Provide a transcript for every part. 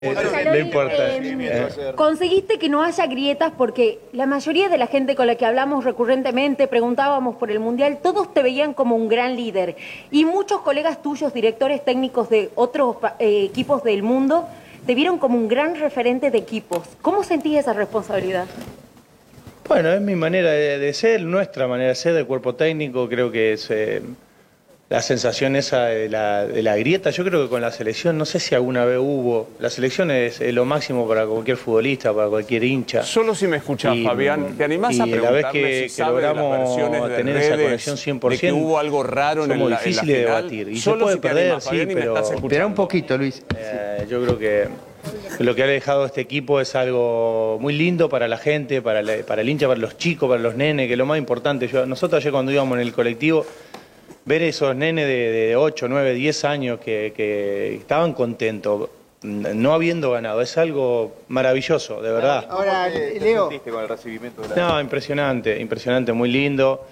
Lo importa. Conseguiste que no haya grietas porque la mayoría de la gente con la que hablamos recurrentemente, preguntábamos por el Mundial, todos te veían como un gran líder. Y muchos colegas tuyos, directores técnicos de otros equipos del mundo, te vieron como un gran referente de equipos. ¿Cómo sentís esa responsabilidad? Bueno, es mi manera de ser, nuestra manera de ser, del cuerpo técnico. Creo que es la sensación esa de la grieta. Yo creo que con la selección, no sé si alguna vez hubo. La selección es lo máximo para cualquier futbolista, para cualquier hincha. Solo si me escuchás, Fabián, ¿te animás a preguntarle la vez si sabe de las versiones de tener redes, esa conexión 100%, de que hubo algo raro en la difícil de final? debatir. Y Solo se puede si te perder, animás, sí, Fabián, y me pero estás escuchando. Espera un poquito, Luis. Yo creo que lo que ha dejado este equipo es algo muy lindo para la gente, para el hincha, para los chicos, para los nenes, que es lo más importante. Nosotros ayer cuando íbamos en el colectivo, ver esos nenes de 8, 9, 10 años que estaban contentos, no habiendo ganado, es algo maravilloso, de verdad. Ahora, Leo. ¿Sentiste con el recibimiento de la... No, impresionante, muy lindo.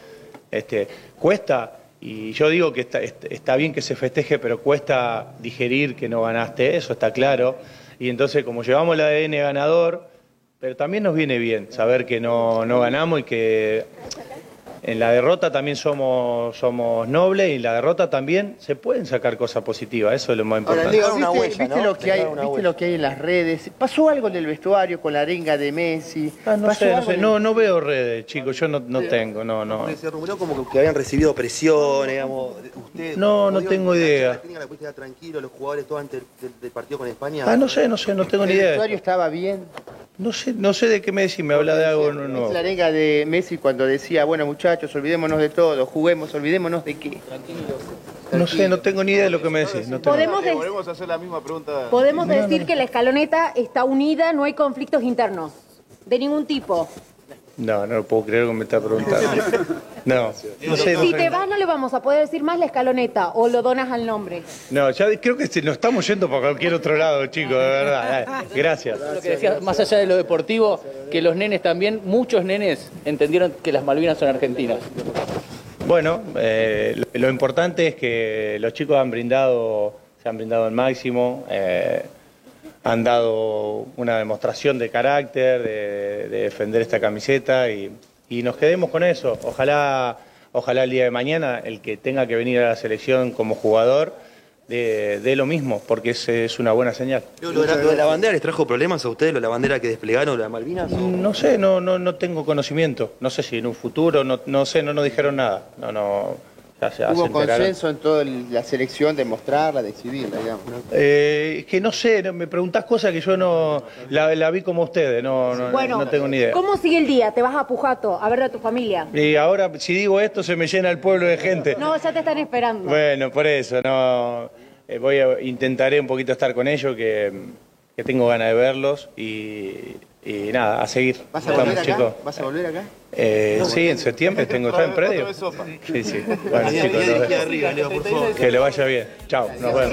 Cuesta, y yo digo que está bien que se festeje, pero cuesta digerir que no ganaste, eso está claro. Y entonces, como llevamos el ADN ganador, pero también nos viene bien saber que no ganamos y que en la derrota también somos nobles, y en la derrota también se pueden sacar cosas positivas, eso es lo más importante. Ahora, Leo, ¿viste lo que hay en las redes? ¿Pasó algo en el vestuario con la arenga de Messi? No sé, no veo redes, chicos, yo no tengo, no. Se rumoreó como que habían recibido presión, digamos. ¿Usted no tengo idea. ¿La técnica la pudiste dar tranquilo, los jugadores todos antes del partido con España? No sé, no tengo ni idea. ¿El vestuario estaba bien? No sé de qué me decís, me habla de algo nuevo. La arenga de Messi cuando decía, bueno muchachos, olvidémonos de todo, juguemos, olvidémonos de qué. No sé, no tengo ni idea de lo que me decís. No tengo. Volvemos a hacer la misma pregunta. Podemos decir que la escaloneta está unida, no hay conflictos internos, de ningún tipo. No puedo creer que me está preguntando. No sé. Si te vas no le vamos a poder decir más la escaloneta o lo donas al nombre. No, ya creo que nos estamos yendo para cualquier otro lado, chicos, de verdad. Gracias. Lo que decía, más allá de lo deportivo, que los nenes también, muchos nenes entendieron que las Malvinas son argentinas. Bueno, lo importante es que los chicos se han brindado al máximo, han dado una demostración de carácter, de defender esta camiseta y nos quedemos con eso. Ojalá el día de mañana el que tenga que venir a la selección como jugador dé lo mismo, porque es una buena señal. ¿Lo de la bandera les trajo problemas a ustedes, lo de la bandera que desplegaron, lo de Malvinas? No sé, no tengo conocimiento. No sé si en un futuro, no sé, no nos dijeron nada. Hubo consenso en toda la selección de mostrarla, de exhibirla, digamos, ¿no? Es que no sé, me preguntás cosas que yo no la vi como ustedes, Bueno, no tengo ni idea. ¿cómo sigue el día? ¿Te vas a Pujato a ver a tu familia? Y ahora, si digo esto, se me llena el pueblo de gente. No, ya te están esperando. Bueno, por eso, intentaré un poquito estar con ellos, que tengo ganas de verlos y nada, a seguir. ¿Vas a volver acá? Chicos. ¿Vas a volver acá? Sí, en septiembre tengo ya en predio. Sí. Bueno, chicos, que le vaya bien. Chao, nos vemos.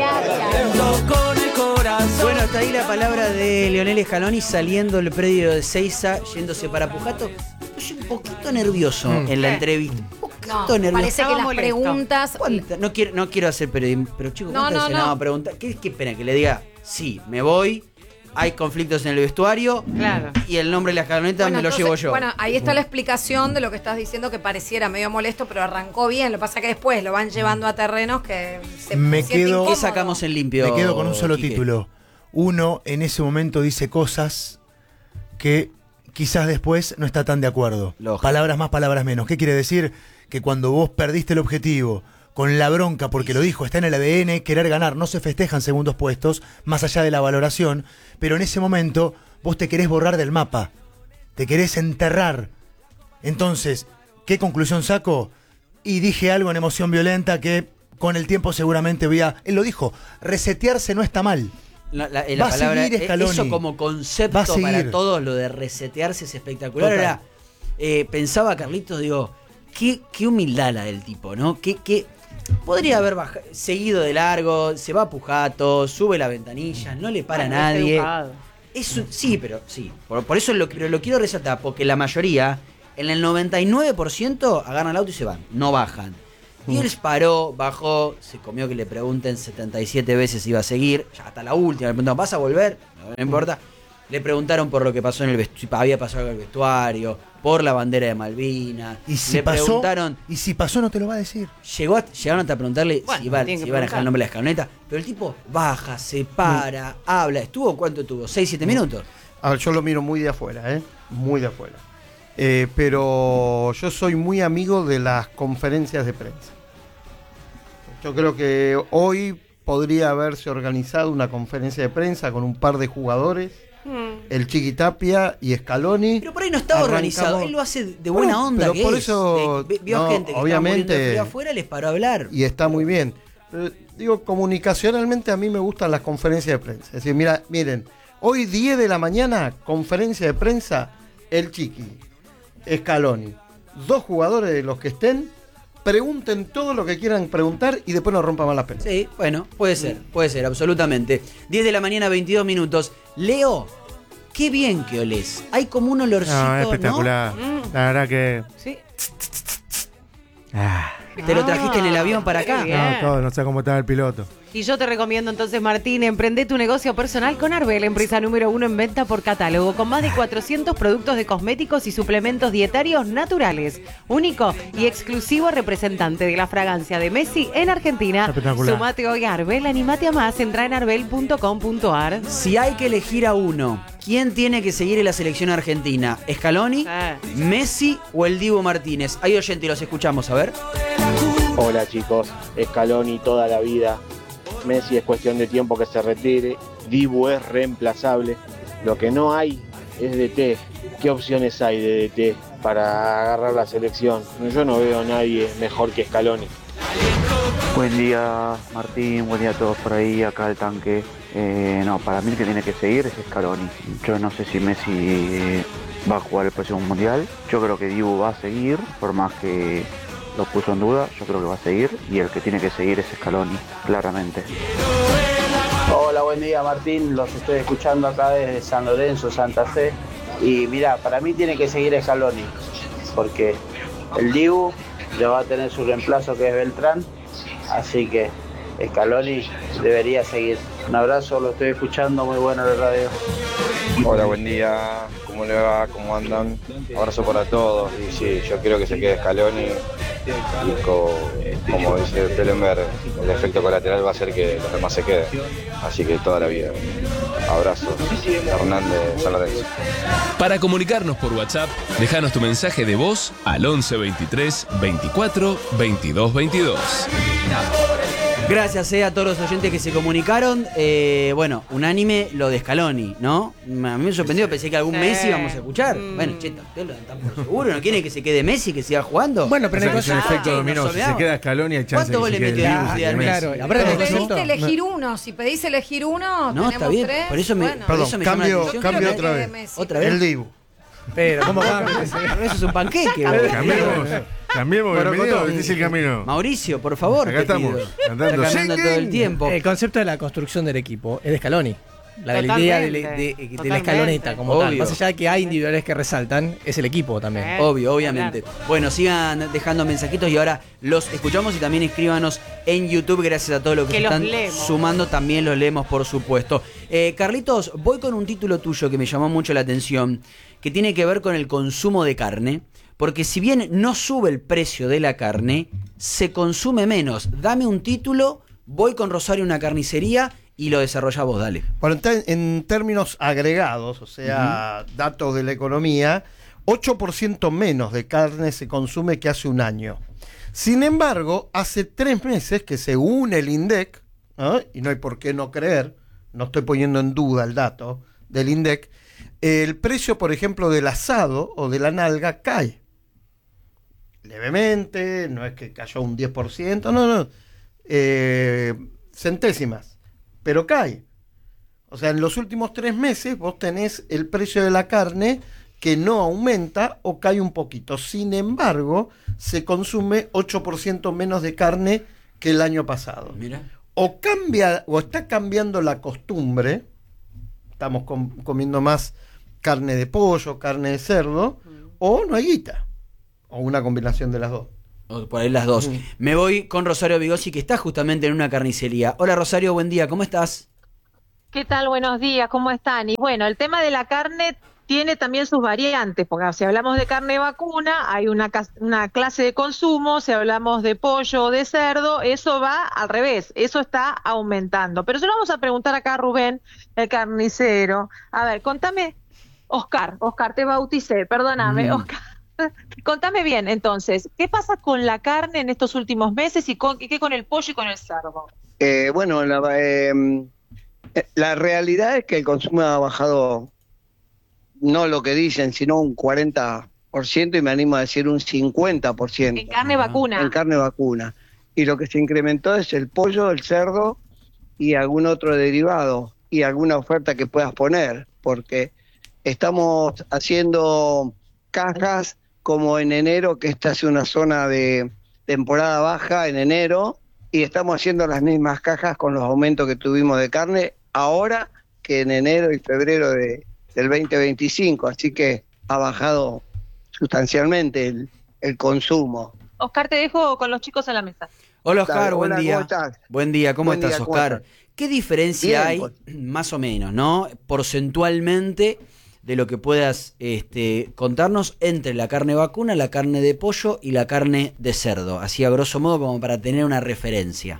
Bueno, hasta ahí la palabra de Leonel Scaloni saliendo del predio de Seiza, yéndose para Pujato. Estoy un poquito nervioso en la entrevista. Parece que las preguntas... No quiero hacer periodismo, pero chicos, ¿cuántas veces a preguntar? ¿Qué espera? Que le diga, sí, me voy, hay conflictos en el vestuario, Claro. Y el nombre de la escaloneta me lo llevo yo. Bueno, ahí está la explicación de lo que estás diciendo, que pareciera medio molesto, pero arrancó bien. Lo que pasa es que después lo van llevando a terrenos que se siente incómodo. ¿Qué sacamos en limpio? Me quedo con un solo Quique? título. Uno en ese momento dice cosas que quizás después no está tan de acuerdo. Lógico. Palabras más, palabras menos. ¿Qué quiere decir? Que cuando vos perdiste el objetivo, con la bronca, porque lo dijo, está en el ADN, querer ganar, no se festejan segundos puestos, más allá de la valoración, pero en ese momento vos te querés borrar del mapa, te querés enterrar. Entonces, ¿qué conclusión saco? Y dije algo en emoción violenta que con el tiempo seguramente él lo dijo, resetearse no está mal. La Va a palabra, seguir Scaloni. eso como concepto para todos, lo de resetearse es espectacular. Total. Ahora, pensaba Carlitos, digo, qué humildad la del tipo, ¿no? Que podría haber seguido de largo, se va a Pujato, sube la ventanilla, no le para a nadie. Sí, pero sí. Por eso lo quiero resaltar, porque la mayoría, en el 99%, agarran el auto y se van, no bajan. Y él paró, bajó, se comió que le pregunten 77 veces si iba a seguir, ya hasta la última, le preguntaron, ¿vas a volver? No importa. Le preguntaron por lo que pasó en el vestuario, había pasado algo en el vestuario, por la bandera de Malvinas. Y si le pasó, preguntaron. Y si pasó, no te lo va a decir. Llegaron hasta preguntarle si iba a dejar el nombre de la escaloneta. Pero el tipo baja, se para, habla. ¿Cuánto tuvo? ¿6-7 minutos? A ver, yo lo miro muy de afuera, muy de afuera. Pero yo soy muy amigo de las conferencias de prensa. Yo creo que hoy podría haberse organizado una conferencia de prensa con un par de jugadores, el Chiqui Tapia y Scaloni. Pero por ahí no estaba organizado, él lo hace de buena onda. Pero por eso vio gente que obviamente estaba muriendo afuera, les paró a hablar. Y está muy bien. Pero, digo, comunicacionalmente a mí me gustan las conferencias de prensa. Es decir, miren, hoy 10 de la mañana, conferencia de prensa, el Chiqui, Scaloni, 2 jugadores de los que estén, pregunten todo lo que quieran preguntar y después no rompan más las penas. Sí, bueno, puede ser, absolutamente. 10 de la mañana, 22 minutos. Leo, qué bien que olés. Hay como un olorcito, ¿no? Espectacular. La verdad que... Sí. ¿Te lo trajiste en el avión para acá? No sé cómo estaba el piloto. Y yo te recomiendo entonces, Martín, emprende tu negocio personal con Arbel, empresa número 1 en venta por catálogo, con más de 400 productos de cosméticos y suplementos dietarios naturales. Único y exclusivo representante de la fragancia de Messi en Argentina. Sumate hoy a Arbel, animate a más, entra en arbel.com.ar. Si hay que elegir a uno, ¿quién tiene que seguir en la selección argentina? ¿Scaloni, Messi o el Dibu Martínez? Hay oyente y los escuchamos, a ver. Hola chicos, Scaloni toda la vida. Messi es cuestión de tiempo que se retire. Dibu es reemplazable. Lo que no hay es DT. ¿Qué opciones hay de DT para agarrar la selección? Yo no veo a nadie mejor que Scaloni. Buen día Martín, buen día a todos por ahí, acá el tanque. No, para mí el que tiene que seguir es Scaloni. Yo no sé si Messi va a jugar el próximo mundial. Yo creo que Dibu va a seguir, por más que lo puso en duda, yo creo que va a seguir y el que tiene que seguir es Scaloni, claramente. Hola, buen día Martín, los estoy escuchando acá desde San Lorenzo, Santa Fe. Y mira, para mí tiene que seguir Scaloni, porque el Dibu ya va a tener su reemplazo que es Beltrán, así que Scaloni debería seguir. Un abrazo, lo estoy escuchando, muy bueno la radio. Hola, buen día, ¿cómo le va? ¿Cómo andan? Abrazo para todos. Y sí, yo quiero que se quede Scaloni y como dice Telenberg, el efecto colateral va a ser que los demás se queden. Así que toda la vida. Abrazo. Hernández, San Lorenzo. Para comunicarnos por WhatsApp, déjanos tu mensaje de voz al 11 23 24 22 22. Gracias a todos los oyentes que se comunicaron. Bueno, unánime lo de Scaloni, ¿no? A mí me sorprendió, pensé que algún Messi íbamos a escuchar. Bueno, che, ustedes lo dan por seguro, ¿no quiere que se quede Messi, que siga jugando? Bueno, pero es un efecto dominó. Si se queda Scaloni hay chance de que se quede Dibu. Claro, pero pediste elegir uno. Si pedís elegir uno, no, tenemos está bien. 3. Por eso me, bueno. por eso me llama la atención. Cambio otra vez. ¿Otra vez? El Dibu. Pero, ¿cómo cambia? Eso es un panqueque. Cambiemos, bienvenido, dice el camino. Mauricio, por favor. Acá estamos, andando todo el tiempo. El concepto de la construcción del equipo es de Scaloni. La idea de la escaloneta como tal. Más allá de que hay individuales que resaltan, es el equipo también. Obvio, obviamente. Bueno, sigan dejando mensajitos y ahora los escuchamos y también escríbanos en YouTube. Gracias a todos los que están sumando, también los leemos, por supuesto. Carlitos, voy con un título tuyo que me llamó mucho la atención, que tiene que ver con el consumo de carne. Porque si bien no sube el precio de la carne, se consume menos. Dame un título, voy con Rosario a una carnicería y lo desarrolla vos, dale. Bueno, en términos agregados, o sea, datos de la economía, 8% menos de carne se consume que hace un año. Sin embargo, hace 3 meses que según el INDEC, ¿no? Y no hay por qué no creer, no estoy poniendo en duda el dato del INDEC, el precio, por ejemplo, del asado o de la nalga cae. Levemente, no es que cayó un 10%, no, centésimas, pero cae. O sea, en los últimos 3 meses vos tenés el precio de la carne que no aumenta o cae un poquito. Sin embargo, se consume 8% menos de carne que el año pasado. Mira. O cambia, o está cambiando la costumbre, estamos comiendo más carne de pollo, carne de cerdo, o no hay guita. O una combinación de las dos. O por ahí las dos. Me voy con Rosario Bigossi, que está justamente en una carnicería. Hola Rosario, buen día, ¿cómo estás? ¿Qué tal? Buenos días, ¿cómo están? Y bueno, el tema de la carne tiene también sus variantes, porque si hablamos de carne vacuna, hay una clase de consumo, si hablamos de pollo o de cerdo, eso va al revés, eso está aumentando. Pero se lo vamos a preguntar acá a Rubén, el carnicero. A ver, contame, Oscar, te bauticé, perdóname, Oscar. Contame bien, entonces, ¿qué pasa con la carne en estos últimos meses y qué con el pollo y con el cerdo? Bueno, la realidad es que el consumo ha bajado, no lo que dicen, sino un 40%, y me animo a decir un 50%. En carne vacuna. En carne vacuna. Y lo que se incrementó es el pollo, el cerdo y algún otro derivado y alguna oferta que puedas poner, porque estamos haciendo cajas como en enero, que esta es una zona de temporada baja en enero, y estamos haciendo las mismas cajas con los aumentos que tuvimos de carne ahora que en enero y febrero del 2025, así que ha bajado sustancialmente el consumo. Oscar, te dejo con los chicos en la mesa. Hola Oscar, Dale, buen hola, día. ¿cómo estás? Buen día, ¿cómo Buen estás día, ¿cómo Oscar? estás? ¿Qué diferencia Bien, hay, pues. más o menos, ¿no? Porcentualmente, de lo que puedas contarnos entre la carne vacuna, la carne de pollo y la carne de cerdo? Así a grosso modo, como para tener una referencia.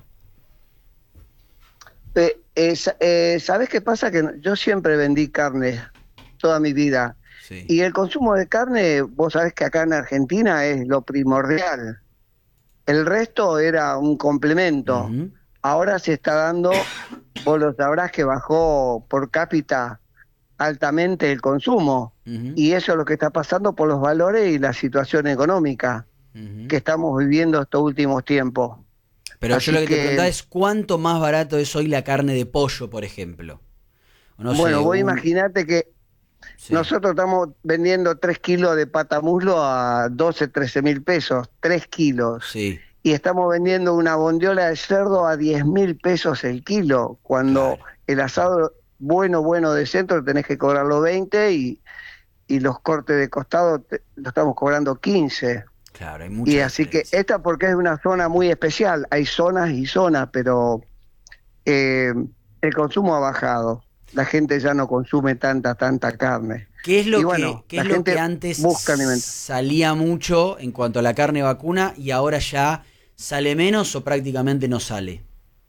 ¿Sabés qué pasa? Que yo siempre vendí carne toda mi vida. Sí. Y el consumo de carne, vos sabés que acá en Argentina es lo primordial. El resto era un complemento. Ahora se está dando, vos lo sabrás, que bajó por cápita altamente el consumo. Y eso es lo que está pasando por los valores y la situación económica que estamos viviendo estos últimos tiempos. Pero yo lo que te preguntaba es ¿cuánto más barato es hoy la carne de pollo, por ejemplo? No bueno, vos imaginate que nosotros estamos vendiendo 3 kilos de patamuslo a 12, 13 mil pesos, 3 kilos. Sí. Y estamos vendiendo una bondiola de cerdo a 10 mil pesos el kilo, cuando el asado bueno de centro tenés que cobrarlo 20 y los cortes de costado lo estamos cobrando 15. Claro, hay mucha y así diferencia. Que esta porque es una zona muy especial, hay zonas y zonas, pero el consumo ha bajado. La gente ya no consume tanta carne. ¿Qué es lo, que antes salía mucho en cuanto a la carne vacuna y ahora ya sale menos o prácticamente no sale?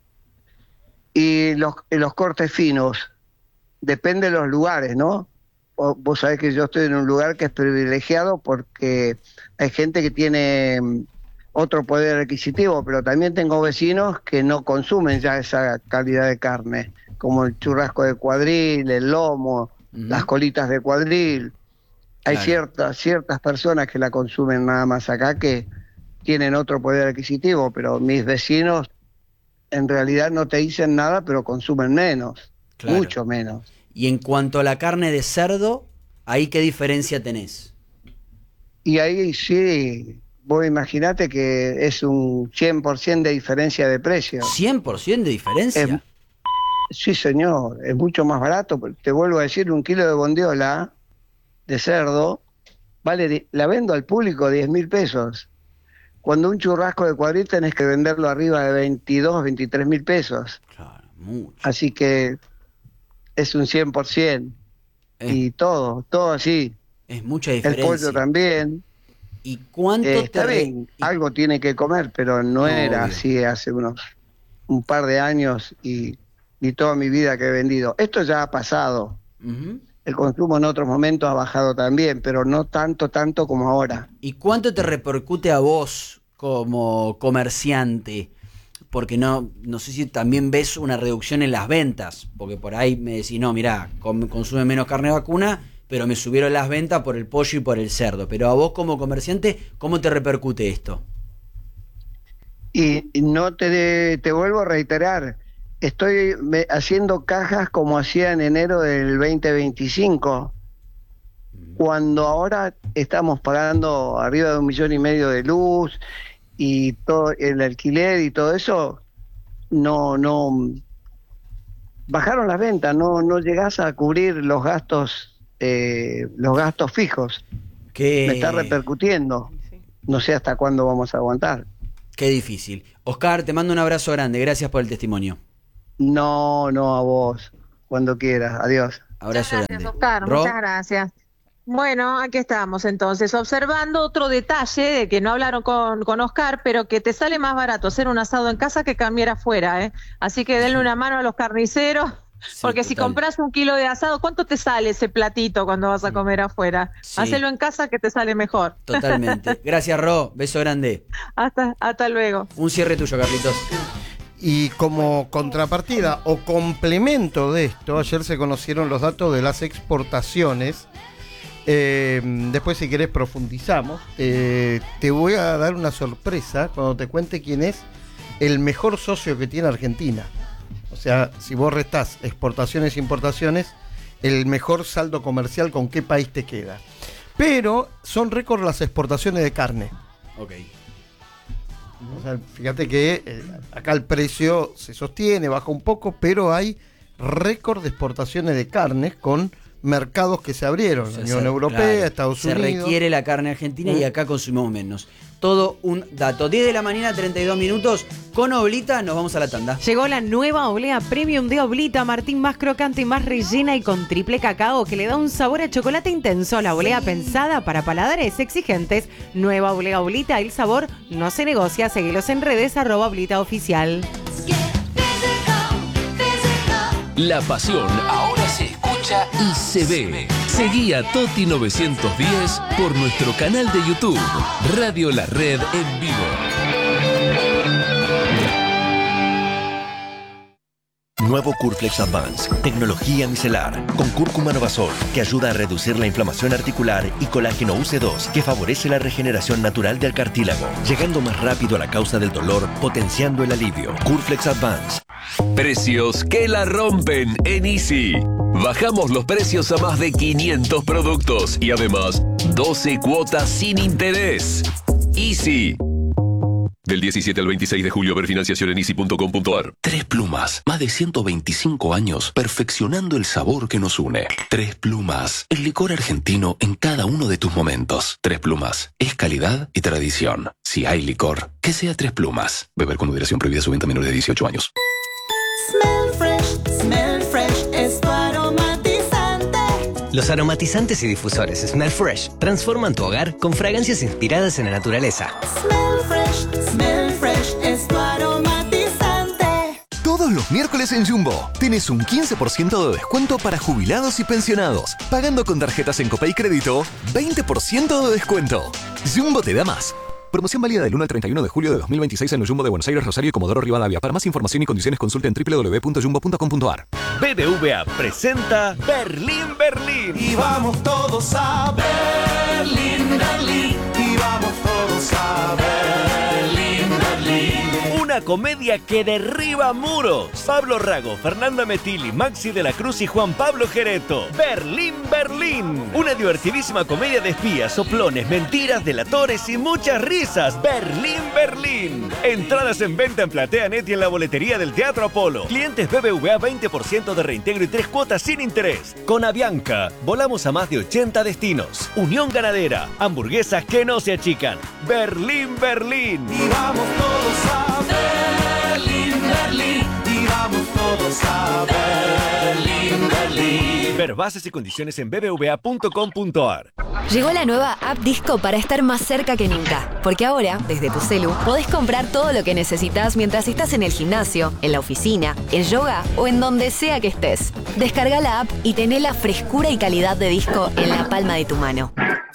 Y los cortes finos, depende de los lugares, ¿no? Vos sabés que yo estoy en un lugar que es privilegiado porque hay gente que tiene otro poder adquisitivo, pero también tengo vecinos que no consumen ya esa calidad de carne, como el churrasco de cuadril, el lomo, las colitas de cuadril. Hay ciertas personas que la consumen nada más acá que tienen otro poder adquisitivo, pero mis vecinos en realidad no te dicen nada, pero consumen menos, mucho menos. Y en cuanto a la carne de cerdo, ¿ahí qué diferencia tenés? Y ahí sí, vos imaginate que es un 100% de diferencia de precio. ¿100% de diferencia? Sí, señor, es mucho más barato. Te vuelvo a decir, un kilo de bondiola de cerdo, la vendo al público 10 mil pesos. Cuando un churrasco de cuadril tenés que venderlo arriba de 22, 23 mil pesos. Claro, mucho. Así que es un 100%. Y todo así. Es mucha diferencia. El pollo también. ¿Y cuánto está bien, algo tiene que comer, pero no era así hace un par de años y toda mi vida que he vendido. Esto ya ha pasado. El consumo en otros momentos ha bajado también, pero no tanto como ahora. ¿Y cuánto te repercute a vos como comerciante? Porque no sé si también ves una reducción en las ventas, porque por ahí me decís, no, mirá, consume menos carne vacuna, pero me subieron las ventas por el pollo y por el cerdo. Pero a vos como comerciante, ¿cómo te repercute esto? Y no te vuelvo a reiterar, estoy haciendo cajas como hacía en enero del 2025, cuando ahora estamos pagando arriba de 1,5 millones de luz y todo el alquiler y todo eso, no bajaron las ventas, no llegás a cubrir los gastos fijos. Me está repercutiendo. no sé hasta cuándo vamos a aguantar. Qué difícil. Oscar, te mando un abrazo grande. Gracias por el testimonio. No, a vos. Cuando quieras. Adiós. Abrazo Gracias, grande. Oscar. Muchas gracias. Bueno, aquí estamos entonces, observando otro detalle de que no hablaron con Oscar, pero que te sale más barato hacer un asado en casa que cambiar afuera, ¿eh? Así que denle una mano a los carniceros, porque si compras 1 kilo de asado, ¿cuánto te sale ese platito cuando vas a comer afuera? Sí. Hacelo en casa que te sale mejor. Totalmente. Gracias, Ro. Beso grande. Hasta luego. Un cierre tuyo, Carlitos. Y como contrapartida o complemento de esto, ayer se conocieron los datos de las exportaciones. Después, si querés, profundizamos. Te voy a dar una sorpresa cuando te cuente quién es el mejor socio que tiene Argentina. O sea, si vos restás exportaciones e importaciones, el mejor saldo comercial, ¿con qué país te queda? Pero son récord las exportaciones de carne. Ok. O sea, fíjate que acá el precio se sostiene, baja un poco, pero hay récord de exportaciones de carnes con mercados que se abrieron, la Unión Europea, claro, Estados Unidos. Se requiere la carne argentina y acá consumimos menos. Todo un dato. 10 de la mañana, 32 minutos. Con Oblita nos vamos a la tanda. Llegó la nueva oblea premium de Oblita, Martín, más crocante, más rellena y con triple cacao que le da un sabor a chocolate intenso. La oblea pensada para paladares exigentes. Nueva oblea Oblita, el sabor no se negocia. Seguilos en redes @oblitaoficial. La pasión ahora se escucha y se ve. Seguí a Toti 910 por nuestro canal de YouTube, Radio La Red en vivo. Nuevo Curflex Advance, tecnología micelar, con cúrcuma novasol, que ayuda a reducir la inflamación articular, y colágeno UC2, que favorece la regeneración natural del cartílago, llegando más rápido a la causa del dolor, potenciando el alivio. Curflex Advance. Precios que la rompen en Easy. Bajamos los precios a más de 500 productos y además 12 cuotas sin interés. Easy. Del 17 al 26 de julio, ver financiación en easy.com.ar. Tres Plumas, más de 125 años perfeccionando el sabor que nos une. Tres Plumas, el licor argentino en cada uno de tus momentos. Tres Plumas, es calidad y tradición. Si hay licor, que sea Tres Plumas. Beber con moderación, prohibida su venta a menores de 18 años. Smell Fresh es tu aromatizante. Los aromatizantes y difusores Smell Fresh transforman tu hogar con fragancias inspiradas en la naturaleza. Smell Fresh es tu aromatizante. Todos los miércoles en Jumbo tenés un 15% de descuento para jubilados y pensionados. Pagando con tarjetas en Copay Crédito, 20% de descuento. Jumbo te da más. Promoción válida del 1 al 31 de julio de 2026 en el Jumbo de Buenos Aires, Rosario y Comodoro Rivadavia. Para más información y condiciones consulta en www.jumbo.com.ar. BBVA presenta Berlín, Berlín. Y vamos todos a Berlín, Berlín. Y vamos todos a Berlín, Berlín. Una comedia que derriba muros. Pablo Rago, Fernanda Metilli, Maxi de la Cruz y Juan Pablo Gereto. Berlín, Berlín. Una divertidísima comedia de espías, soplones, mentiras, delatores y muchas risas. Berlín, Berlín. Entradas en venta en PlateaNet y en la boletería del Teatro Apolo. Clientes BBVA 20% de reintegro y 3 cuotas sin interés. Con Avianca, volamos a más de 80 destinos. Unión Ganadera, hamburguesas que no se achican. Berlín, Berlín. Y vamos todos a Berlín, Berlín. Y vamos todos a Berlín, Berlín. Ver bases y condiciones en bbva.com.ar. Llegó la nueva App Disco para estar más cerca que nunca. Porque ahora, desde tu celu, podés comprar todo lo que necesitas mientras estás en el gimnasio, en la oficina, en yoga o en donde sea que estés. Descarga la app y tené la frescura y calidad de disco en la palma de tu mano.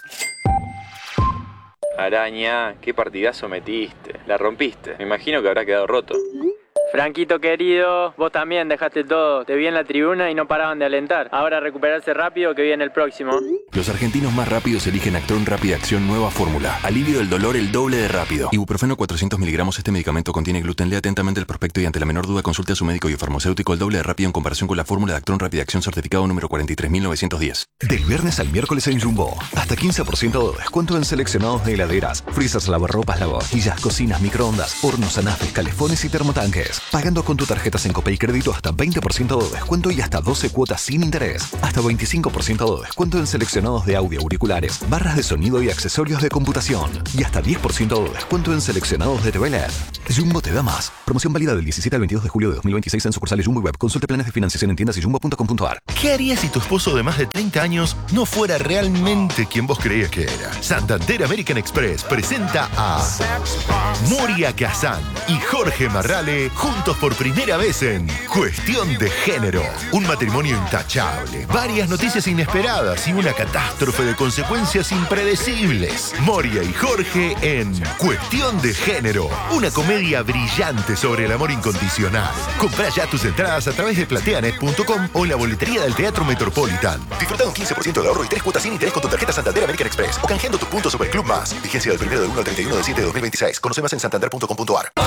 Araña, qué partidazo metiste. La rompiste. Me imagino que habrá quedado roto. Franquito querido, vos también dejaste todo. Te vi en la tribuna y no paraban de alentar. Ahora recuperarse rápido que viene el próximo. Los argentinos más rápidos eligen Actron Rápida Acción Nueva Fórmula. Alivio del dolor el doble de rápido. Ibuprofeno 400 miligramos. Este medicamento contiene gluten. Lea atentamente el prospecto y ante la menor duda consulte a su médico y farmacéutico. El doble de rápido en comparación con la fórmula de Actron Rápida Acción certificado número 43910. Del viernes al miércoles en Jumbo, hasta 15% de descuento en seleccionados de heladeras, freezers, lavarropas, lavavajillas, cocinas, microondas, hornos, anafes, calefones y termotanques. Pagando con tu tarjeta Sencopay Crédito hasta 20% de descuento y hasta 12 cuotas sin interés. Hasta 25% de descuento en seleccionados de audio, auriculares, barras de sonido y accesorios de computación. Y hasta 10% de descuento en seleccionados de TV LED. Jumbo te da más. Promoción válida del 17 al 22 de julio de 2026 en sucursales Jumbo y Web. Consulte planes de financiación en tiendas y jumbo.com.ar. ¿Qué harías si tu esposo de más de 30 años no fuera realmente quien vos creías que era? Santander American Express presenta a Moria Kazan y Jorge Marrale juntos por primera vez en Cuestión de Género. Un matrimonio intachable, varias noticias inesperadas y una catástrofe de consecuencias impredecibles. Moria y Jorge en Cuestión de Género, una comedia brillante sobre el amor incondicional. Comprá ya tus entradas a través de plateanet.com o en la boletería del Teatro Metropolitan. Disfruta de un 15% de ahorro y 3 cuotas sin interés con tu tarjeta Santander American Express o canjeando tus puntos Superclub Más. Vigencia del 1 del 1 al 31 de 7 de 2026. Conoce más en santander.com.ar.